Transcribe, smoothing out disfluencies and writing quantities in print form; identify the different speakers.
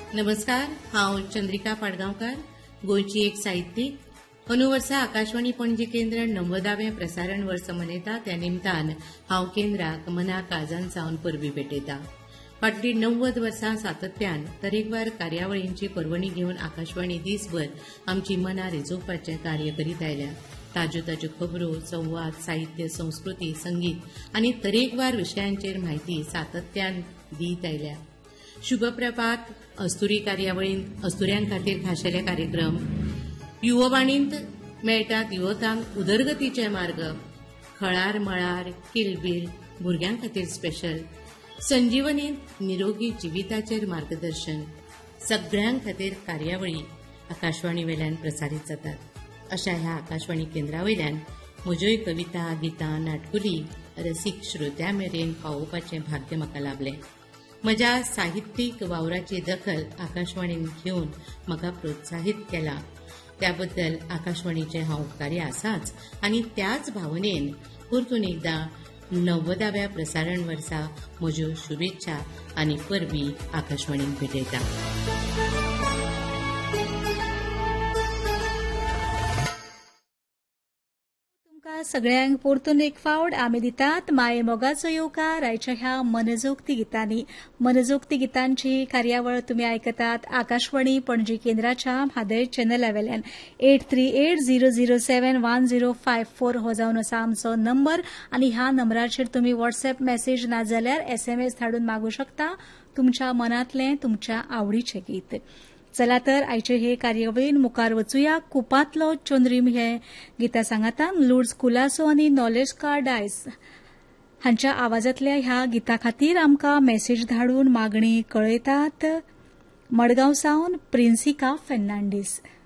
Speaker 1: नमस्कार, हांव चंद्रिका पाडगांवकार, गोंयची एक साहित्यीक। अंदू वर्सा आकाशवाणी पणजी केंद्र 90वें प्रसारण वर्स मनयता त्या निमतान हांव केंद्राक मना काळजान सावन परबीं भेटयता। फाटलीं 90 वर्सां सातत्यान तरेकवार कार्यावळींची पर्वणी घेवन आकाशवाणी दिसभर आमची मनां रिजोवपाचें कार्य करीत आयल्या। ताज्यो ताज्यो खबरो, संवाद, साहित्य, संस्कृती, संगीत आनी तरेकवार विशयांचेर म्हायती सातत्यान दीत आयल्या। शुभप्रभात अस्तुरी कार्यावळींत अस्तुऱ्यां खातीर खाशेले कार्यक्रम, युववाणींत मेळटात युवकांक उदरगतीचे मार्ग, खळार मळार किलबील भुरग्यां खातीर स्पेशल, संजीवनींत निरोगी जिविताचेर मार्गदर्शन, सगळ्यां खातीर कार्यावळी आकाशवाणी वेल्यान प्रसारीत जातात। अशा ह्या आकाशवाणी केंद्रावयल्यान म्हज्योय कविता, गितां, नाटकुली रसीक श्रोत्यां मेरेन पावोवपाचें भाग्य म्हाका लाभलें। म्हज्या साहित्यीक वावराची दखल आकाशवाणीन घेवन म्हाका प्रोत्साहीत केला, त्याबद्दल आकाशवाणीचे हांव उपकारी आसाच आनी त्याच भावनेन परतून एकदां 90व्या प्रसारण वर्सा म्हज्यो शुभेच्छा आनी परबीं आकाशवाणीक भेटयता।
Speaker 2: सगळ्यांक परतून एक फावट आमी दितात माये मोगाचो येवकार आयच्या ह्या मनजोगती गितांनी। मनजोगती गितांची कार्यावळ तुमी आयकतात आकाशवाणी पणजी केंद्राच्या म्हादय चॅनला वेल्यान। 8380071054 हो जावन आसा आमचो नंबर आनी ह्या नंबराचेर तुमी व्हॉट्सएप मेसेज नाजाल्यार SMS धाडून मागूं शकता तुमच्या मनांतलें तुमच्या आवडीचें गीत। चला तर आयचे हे कार्यावळीन मुखार वचूया। कुपांतलो चोंद्रीम हे गितां सांगातान लुड्स कुलासो आनी नॉलेज कार्डायस हांच्या आवाजांतल्या ह्या गितां खातीर आमकां मेसेज धाडून मागणी कळयतात मडगांव सावन प्रिन्सिका फेर्नांडीस।